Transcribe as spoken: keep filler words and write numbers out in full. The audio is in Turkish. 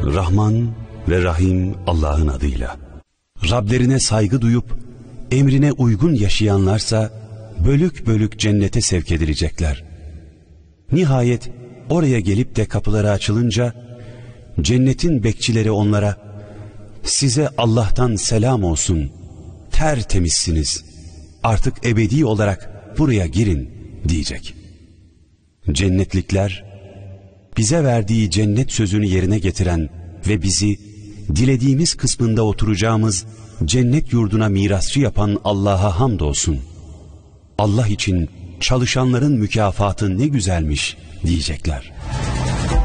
Rahman ve Rahim Allah'ın adıyla. Rablerine saygı duyup emrine uygun yaşayanlarsa bölük bölük cennete sevk edilecekler. Nihayet oraya gelip de kapıları açılınca cennetin bekçileri onlara size Allah'tan selam olsun, tertemizsiniz, artık ebedi olarak buraya girin diyecek. Cennetlikler bize verdiği cennet sözünü yerine getiren ve bizi dilediğimiz kısmında oturacağımız cennet yurduna mirasçı yapan Allah'a hamdolsun. Allah için çalışanların mükafatı ne güzelmiş diyecekler.